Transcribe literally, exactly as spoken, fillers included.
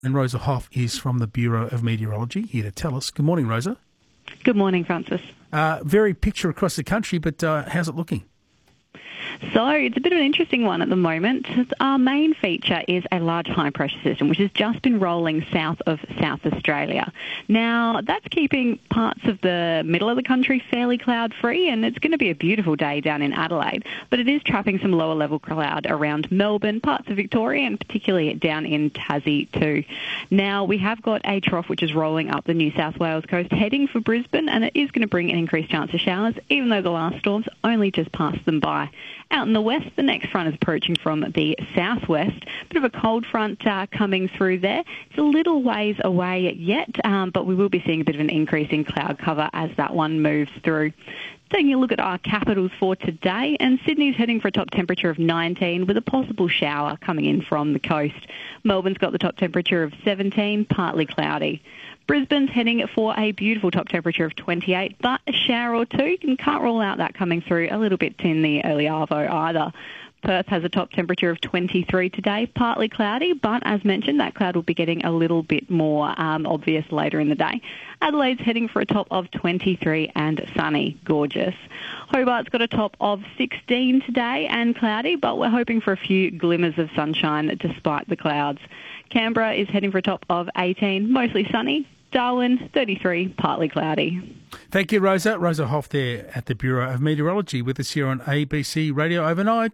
And Rosa Hoff is from the Bureau of Meteorology, here to tell us. Good morning, Rosa. Good morning, Francis. Uh, very picture across the country, but uh, how's it looking? So it's a bit of an interesting one at the moment. Our main feature is a large high-pressure system, which has just been rolling south of South Australia. Now, that's keeping parts of the middle of the country fairly cloud-free, and it's going to be a beautiful day down in Adelaide, but it is trapping some lower-level cloud around Melbourne, parts of Victoria, and particularly down in Tassie too. Now, we have got a trough which is rolling up the New South Wales coast, heading for Brisbane, and it is going to bring an increased chance of showers, even though the last storms only just passed them by. Out in the west, the next front is approaching from the southwest. Bit of a cold front uh, coming through there. It's a little ways away yet, um, but we will be seeing a bit of an increase in cloud cover as that one moves through. Taking a look at our capitals for today, and Sydney's heading for a top temperature of nineteen with a possible shower coming in from the coast. Melbourne's got the top temperature of seventeen, partly cloudy. Brisbane's heading for a beautiful top temperature of twenty-eight, but a shower or two. You can't rule out that coming through a little bit in the early arvo either. Perth has a top temperature of twenty-three today, partly cloudy, but as mentioned, that cloud will be getting a little bit more um, obvious later in the day. Adelaide's heading for a top of twenty-three and sunny, gorgeous. Hobart's got a top of sixteen today and cloudy, but we're hoping for a few glimmers of sunshine despite the clouds. Canberra is heading for a top of eighteen, mostly sunny. Darwin, thirty-three, partly cloudy. Thank you, Rosa. Rosa Hoff there at the Bureau of Meteorology with us here on A B C Radio Overnight.